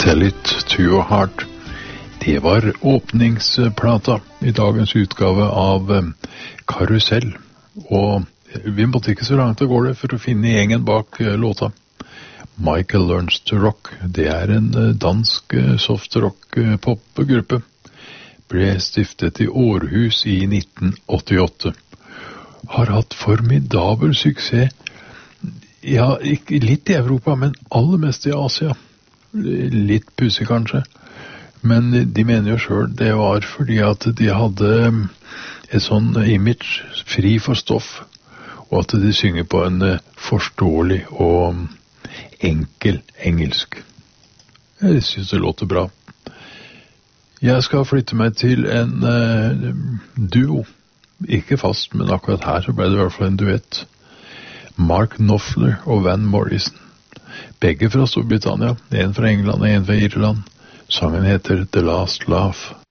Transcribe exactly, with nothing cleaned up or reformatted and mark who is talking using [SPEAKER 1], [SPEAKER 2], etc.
[SPEAKER 1] Tell It To Your Heart. Det var åpningsplata i dagens utgave av um, Karusell. Og vi måtte ikke så langt av gårde for å finne gjengen bak uh, låta. Michael Learns to Rock. Det er en uh, dansk uh, soft-rock-popgruppe. Uh, Ble stiftet i Århus i nitten åttiåtte. Har hatt formidabel suksess. Ja, ikke, litt i Europa, men aller mest i Asia. Litt pussig kanskje. Men de mener jo selv det var fordi at de hadde et sånn image fri for stoff, og at de synger på en forståelig og enkel engelsk. Jeg synes det låter bra. Jeg skal flytte meg til en uh, duo. Ikke fast, men akkurat her så ble det i hvert fall en duett. Mark Knopfler og Van Morrison. Begge fra Storbritannia. En fra England og en fra Irland. Sangen heter The Last Laugh.